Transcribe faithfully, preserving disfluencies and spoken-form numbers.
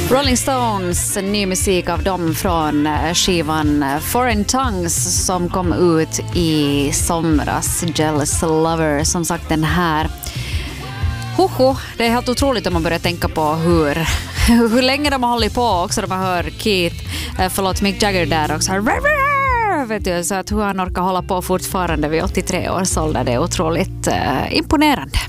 Rolling Stones, ny musik av dem från skivan Foreign Tongues som kom ut i somras. Jealous Lover, som sagt den här. Hoho, det är helt otroligt om man börjar tänka på hur, hur länge de har hållit på också. De hör Keith, förlåt Mick Jagger där också. Vet du, så att hur han orkar hålla på fortfarande vid åttiotre års ålder, det är otroligt eh, imponerande.